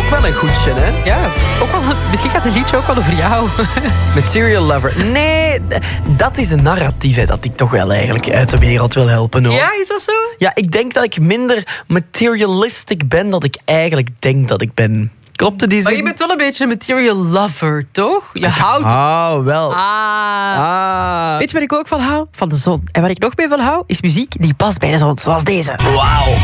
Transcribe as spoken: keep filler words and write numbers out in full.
ook wel een goedje, hè? Ja, ook wel, misschien gaat het liedje ook wel over jou. Material lover. Nee, dat is een narratief hè, dat ik toch wel eigenlijk uit de wereld wil helpen, hoor. Ja, is dat zo? Ja, ik denk dat ik minder materialistic ben dan ik eigenlijk denk dat ik ben. Klopt het die zin? Maar je bent wel een beetje een material lover, toch? Je houdt... Oh, wel. Ah. Ah. Weet je waar ik ook van hou? Van de zon. En waar ik nog meer van hou, is muziek die past bij de zon, zoals deze. Wauw.